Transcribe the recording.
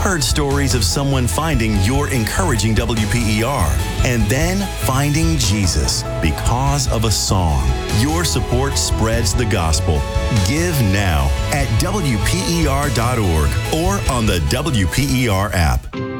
heard stories of someone finding your encouraging WPER and then finding Jesus because of a song. Your support spreads the gospel. Give now at WPER.org or on the WPER app.